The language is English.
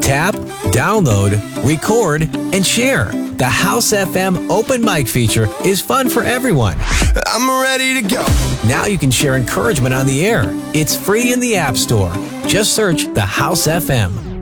Tap, download, record, and share. The House FM open mic feature is fun for everyone. I'm ready to go. Now you can share encouragement on the air. It's free in the App Store. Just search The House FM.